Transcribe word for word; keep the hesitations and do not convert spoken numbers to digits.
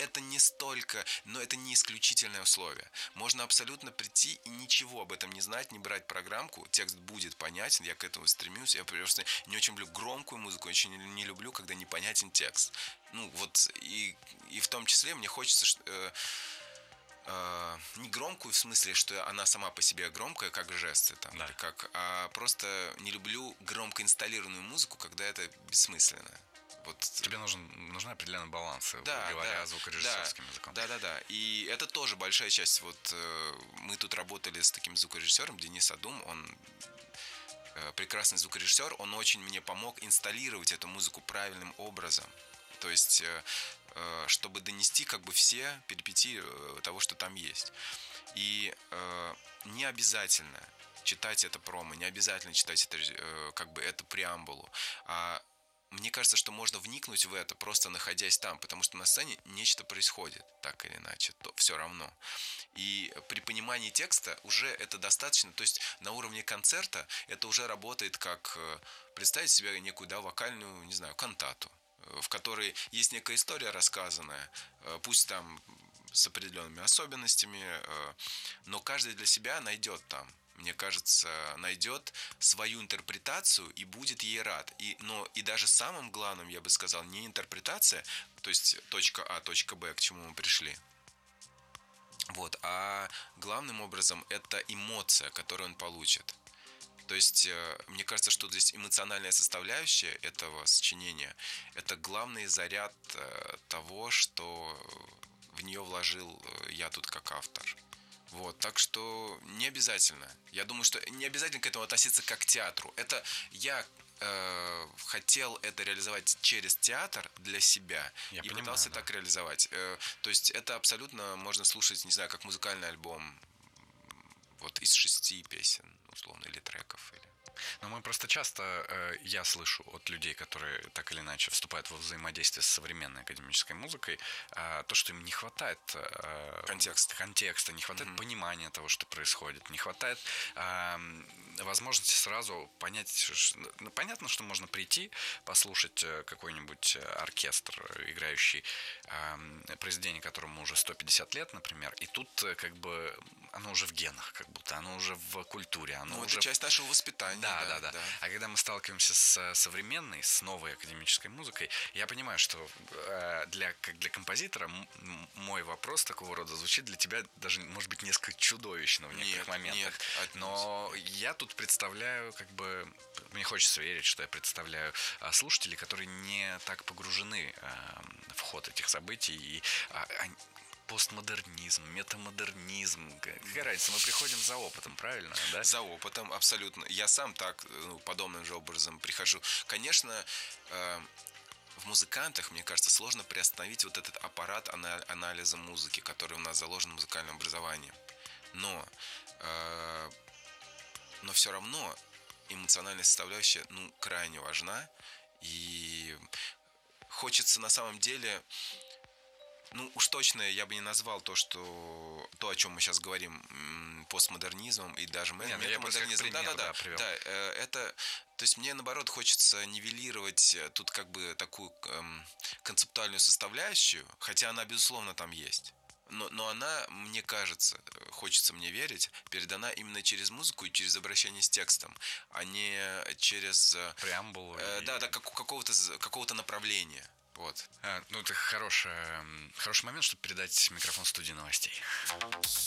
это не столько, но это не исключительное условие. Можно абсолютно прийти и ничего об этом не знать, не брать программку, текст будет понятен, я к этому стремлюсь, я просто не очень люблю громкую музыку, очень не люблю, когда непонятен текст. Ну, вот, и, и в том числе мне хочется, что... Э, Uh, не громкую в смысле, что она сама по себе громкая, как жесты там, да. Или как, а просто не люблю громко инсталлированную музыку, когда это бессмысленно. Вот. Тебе нужен, нужны определенные балансы, да, говоря да, звукорежиссерским да, языком. Да, да, да. И это тоже большая часть. Вот мы тут работали с таким звукорежиссером, Денис Адум, он прекрасный звукорежиссер, он очень мне помог инсталлировать эту музыку правильным образом. То есть, чтобы донести как бы все перипетии того, что там есть. И э, не обязательно читать это промо, не обязательно читать это, э, как бы эту преамбулу. А мне кажется, что можно вникнуть в это, просто находясь там, потому что на сцене нечто происходит, так или иначе, то все равно. И при понимании текста уже это достаточно, то есть на уровне концерта это уже работает как представить себе некую, да, вокальную, не знаю, кантату, в которой есть некая история рассказанная, пусть там с определенными особенностями, но каждый для себя найдет там, мне кажется, найдет свою интерпретацию и будет ей рад. И, но и даже самым главным, я бы сказал, не интерпретация, то есть точка А, точка Б, к чему мы пришли, вот, а главным образом это эмоция, которую он получит. То есть, мне кажется, что здесь эмоциональная составляющая этого сочинения – это главный заряд того, что в нее вложил я тут как автор. Вот, так что не обязательно. Я думаю, что не обязательно к этому относиться как к театру. Это я э, хотел это реализовать через театр для себя. Я и понимаю, пытался да. так реализовать. Э, то есть, это абсолютно можно слушать, не знаю, как музыкальный альбом. Вот из шести песен, условно, или треков, или... Но мы просто часто, э, я слышу от людей, которые так или иначе вступают во взаимодействие с современной академической музыкой, э, то, что им не хватает э, контекста. контекста, не хватает mm-hmm. понимания того, что происходит, не хватает э, возможности сразу понять. Ну, понятно, что можно прийти, послушать какой-нибудь оркестр, играющий э, произведение, которому уже сто пятьдесят лет, например, и тут как бы оно уже в генах, как будто оно уже в культуре. Оно ну, уже... это часть нашего воспитания. Да, да, да, да. А когда мы сталкиваемся с современной, с новой академической музыкой, я понимаю, что для, как для композитора мой вопрос такого рода звучит для тебя даже, может быть, несколько чудовищно в некоторых нет, моментах. Нет, но я тут представляю, как бы, мне хочется верить, что я представляю слушателей, которые не так погружены в ход этих событий, и постмодернизм, метамодернизм. Какая разница? Мы приходим за опытом, правильно? Да? За опытом, абсолютно. Я сам так, ну, подобным же образом прихожу. Конечно, э, в музыкантах, мне кажется, сложно приостановить вот этот аппарат анализа музыки, который у нас заложен в музыкальном образовании. Но, э, но все равно эмоциональная составляющая, ну, крайне важна. И хочется на самом деле... Ну, уж точно я бы не назвал то, что то, о чем мы сейчас говорим, постмодернизмом и даже Нет, метамодернизмом. Да, да, да. да, да это, то есть мне наоборот хочется нивелировать тут как бы такую эм, концептуальную составляющую, хотя она безусловно там есть. Но, но она, мне кажется, хочется мне верить, передана именно через музыку и через обращение с текстом, а не через преамбулу. Э, и... Да, да, как, какого-то какого-то направления. Вот. А, ну, это хороший, хороший момент, чтобы передать микрофон студии новостей.